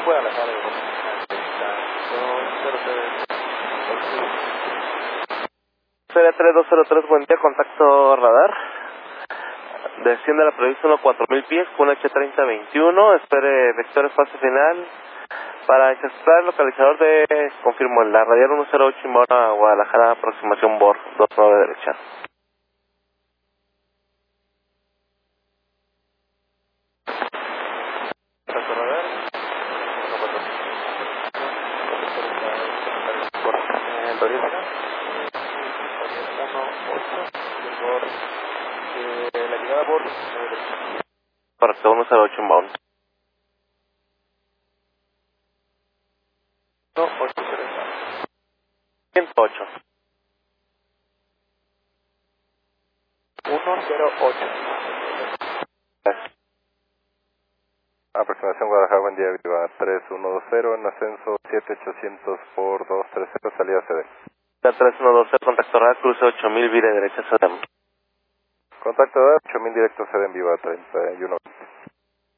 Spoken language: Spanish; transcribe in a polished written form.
Guadalajara. Sería 3203, buen día, contacto radar. Desciende la previsión 4000 pies con un H3021, espere vector espacio final. Para ejecutar el localizador de, confirmo, la radial 108 y Mora, Guadalajara, aproximación BOR, 29 derecha. La llegada BOR, correcto, 108 inbound. 108. 108. Aproximación Guadalajara, buen día, viva 3120, en ascenso 7800 por 230, salida CD. La 3112, contacto radar, cruce 8000, vire derecha, SEDEM. Contacto de 8000 directo CD en viva 31.